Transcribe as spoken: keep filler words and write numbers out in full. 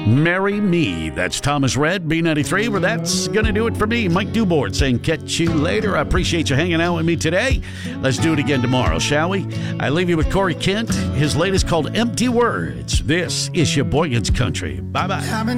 Marry Me. That's Thomas Rhett, B ninety-three, where that's going to do it for me. Mike Dubord saying catch you later. I appreciate you hanging out with me today. Let's do it again tomorrow, shall we? I leave you with Corey Kent. His latest called Empty Words. This is Sheboygan's Country. Bye-bye.